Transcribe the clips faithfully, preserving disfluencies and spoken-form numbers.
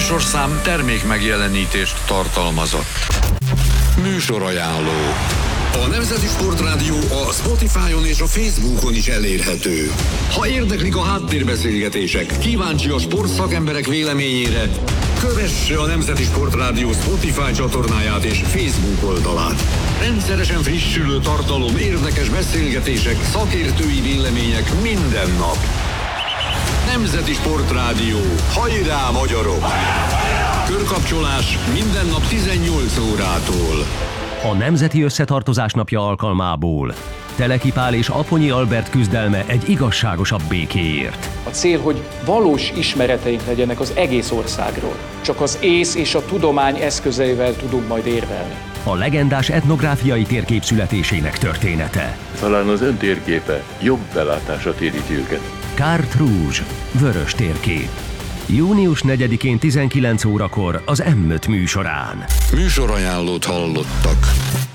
műsorszám termék megjelenítést tartalmazott. Műsorajánló. A Nemzeti Sportrádió a Spotify-on és a Facebookon is elérhető. Ha érdeklik a háttérbeszélgetések, kíváncsi a sportszakemberek véleményére, kövesse a Nemzeti Sportrádió Spotify csatornáját és Facebook oldalát. Rendszeresen frissülő tartalom, érdekes beszélgetések, szakértői vélemények minden nap. Nemzeti Sportrádió. Hajrá, magyarok! Körkapcsolás minden nap tizennyolc órától. A Nemzeti Összetartozás napja alkalmából Teleki Pál és Aponyi Albert küzdelme egy igazságosabb békéért. A cél, hogy valós ismereteink legyenek az egész országról. Csak az ész és a tudomány eszközeivel tudunk majd érvelni. A legendás etnográfiai térkép születésének története. Talán az ön térképe jobb belátása téríti őket. Carte Rouge, vörös térkép. június negyedikén tizenkilenc órakor az M öt műsorán. Műsorajánlót hallottak.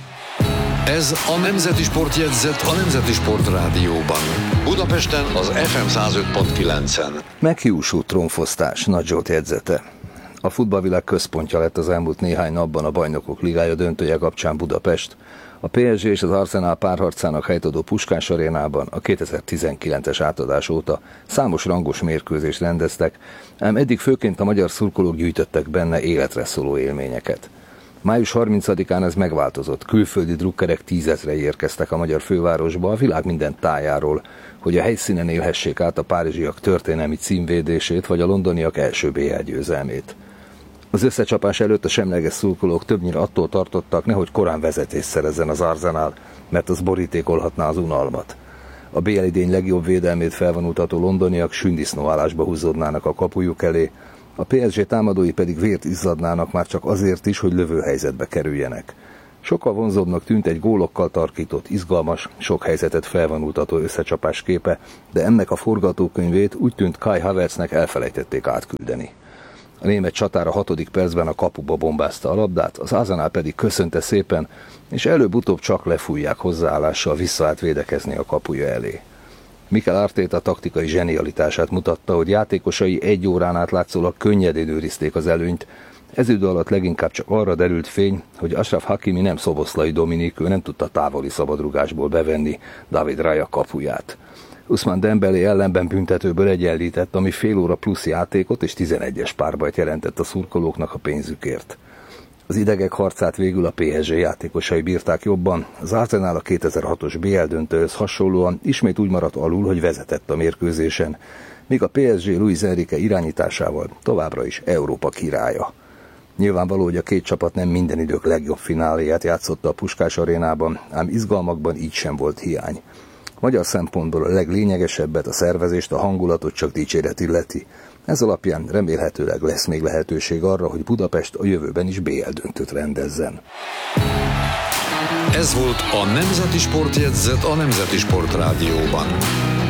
Ez a Nemzeti Sportjegyzet a Nemzeti Sportrádióban. Budapesten az ef em száz öt pont kilencen. Meghiúsult trónfosztás, Nagy Zsolt jegyzete. A futballvilág központja lett az elmúlt néhány napban a Bajnokok Ligája döntője kapcsán Budapest. A pé es gé és az Arsenal párharcának helyt adó Puskás arénában a kétezer-tizenkilences átadás óta számos rangos mérkőzést rendeztek, ám eddig főként a magyar szurkolók gyűjtöttek benne életre szóló élményeket. május harmincadikán ez megváltozott, külföldi drukkerek tízezrei érkeztek a magyar fővárosba a világ minden tájáról, hogy a helyszínen élhessék át a párizsiak történelmi címvédését vagy a londoniak első bé el győzelmét. Az összecsapás előtt a semleges szurkolók többnyire attól tartottak, nehogy korán vezetést szerezzen az Arsenal, mert az borítékolhatná az unalmat. A bé el idény legjobb védelmét felvonultató londoniak sündisznóállásba húzódnának a kapujuk elé, a pé es gé támadói pedig vért izzadnának már csak azért is, hogy lövőhelyzetbe kerüljenek. Sokkal vonzóbbnak tűnt egy gólokkal tarkított, izgalmas, sok helyzetet felvonultató összecsapás képe, de ennek a forgatókönyvét úgy tűnt Kai Havertznek elfelejtették átküldeni. A német csatár a hatodik percben a kapuba bombázta a labdát, az Arsenal pedig köszönte szépen, és előbb-utóbb csak lefújják hozzáállással visszaállt védekezni a kapuja elé. Mikel Arteta taktikai zsenialitását mutatta, hogy játékosai egy órán át látszólag könnyedén őrizték az előnyt. Ez idő alatt leginkább csak arra derült fény, hogy Achraf Hakimi nem Szoboszlai Dominik, ő nem tudta távoli szabadrugásból bevenni David Raya kapuját. Ousmane Dembélé ellenben büntetőből egyenlített, ami fél óra plusz játékot és tizenegyes párbajt jelentett a szurkolóknak a pénzükért. Az idegek harcát végül a pé es gé játékosai bírták jobban, az Arsenal a kétezer-hatos bé el döntőhöz hasonlóan ismét úgy maradt alul, hogy vezetett a mérkőzésen, míg a pé es gé Luis Enrique irányításával továbbra is Európa királya. Nyilvánvaló, hogy a két csapat nem minden idők legjobb fináléját játszotta a Puskás arénában, ám izgalmakban így sem volt hiány. Magyar szempontból a leglényegesebbet, a szervezést, a hangulatot csak dicséret illeti. Ez alapján remélhetőleg lesz még lehetőség arra, hogy Budapest a jövőben is bé el döntőt rendezzen. Ez volt a Nemzeti Sportjegyzet a Nemzeti Sportrádióban.